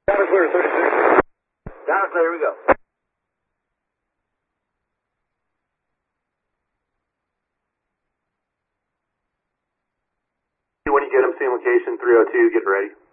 Down and clear, 36. Down and clear, here we go. When you get them, same location, 302, get ready.